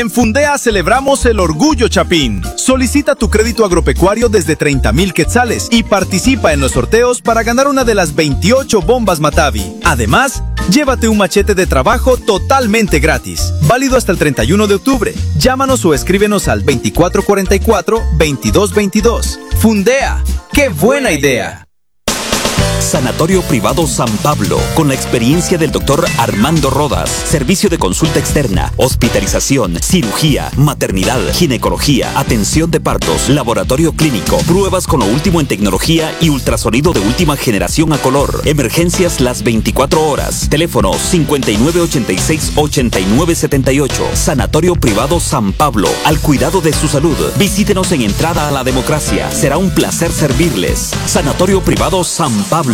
En Fundea celebramos el Orgullo Chapín. Solicita tu crédito agropecuario desde 30,000 quetzales y participa en los sorteos para ganar una de las 28 bombas Matavi. Además, llévate un machete de trabajo totalmente gratis. Válido hasta el 31 de octubre. Llámanos o escríbenos al 2444-2222. Fundea, ¡qué buena idea! Sanatorio Privado San Pablo, con la experiencia del doctor Armando Rodas. Servicio de consulta externa, hospitalización, cirugía, maternidad, ginecología, atención de partos, laboratorio clínico, pruebas con lo último en tecnología y ultrasonido de última generación a color. Emergencias las 24 horas. Teléfono 5986-8978. Sanatorio Privado San Pablo, al cuidado de su salud. Visítenos en Entrada a la Democracia. Será un placer servirles. Sanatorio Privado San Pablo.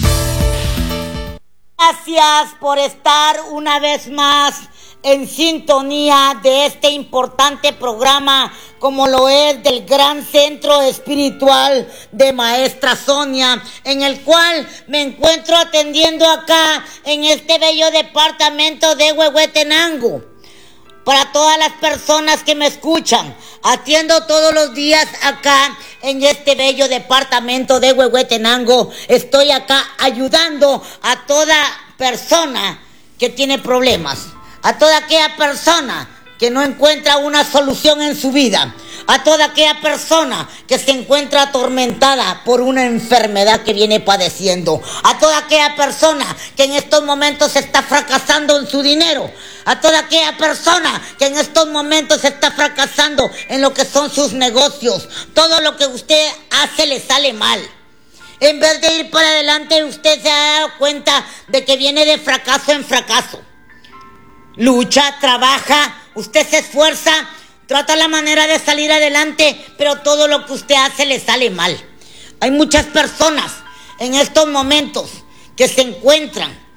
Gracias por estar una vez más en sintonía de este importante programa, como lo es del Gran Centro Espiritual de Maestra Sonia, en el cual me encuentro atendiendo acá en este bello departamento de Huehuetenango. Para todas las personas que me escuchan, atiendo todos los días acá en este bello departamento de Huehuetenango. Estoy acá ayudando a toda persona que tiene problemas, a toda aquella persona que no encuentra una solución en su vida, a toda aquella persona que se encuentra atormentada por una enfermedad que viene padeciendo, a toda aquella persona que en estos momentos está fracasando en su dinero, a toda aquella persona que en estos momentos está fracasando en lo que son sus negocios. Todo lo que usted hace le sale mal. En vez de ir para adelante, usted se ha dado cuenta de que viene de fracaso en fracaso. Lucha, trabaja, usted se esfuerza, trata la manera de salir adelante, pero todo lo que usted hace le sale mal. Hay muchas personas en estos momentos que se encuentran